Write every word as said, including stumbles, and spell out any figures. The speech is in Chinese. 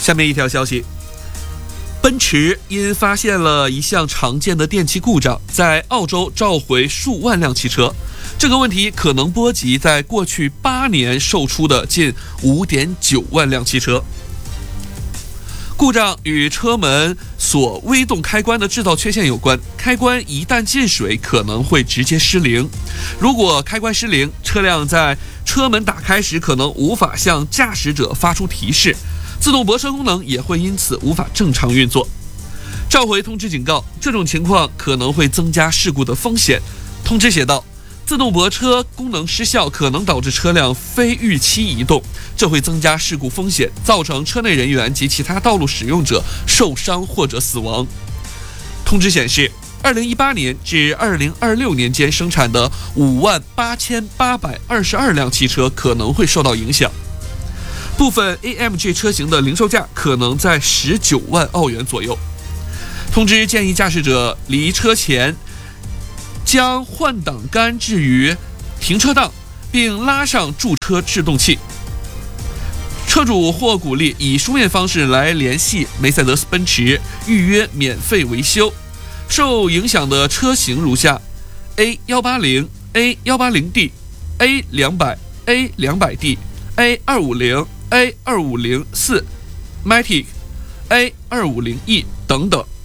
下面一条消息，奔驰因发现了一项常见的电气故障，在澳洲召回数万辆汽车。这个问题可能波及在过去八年售出的近 五点九万辆汽车。故障与车门锁微动开关的制造缺陷有关，开关一旦进水可能会直接失灵。如果开关失灵，车辆在车门打开时可能无法向驾驶者发出提示，自动泊车功能也会因此无法正常运作。召回通知警告，这种情况可能会增加事故的风险。通知写道，自动泊车功能失效可能导致车辆非预期移动，这会增加事故风险，造成车内人员及其他道路使用者受伤或者死亡。通知显示，二零一八年至二零二六年间生产的五万八千八百二十二辆汽车可能会受到影响，部分 A M G 车型的零售价可能在十九万澳元左右。通知建议驾驶者离车前将换挡杆置于停车档，并拉上驻车制动器。车主或鼓励以书面方式来联系梅赛德斯奔驰预约免费维修。受影响的车型如下 ：A 一八零、A 一八零 D、A 两百、A 两百 D、A 二五零、A 二五零四、Matic、A 二五零 E 等等。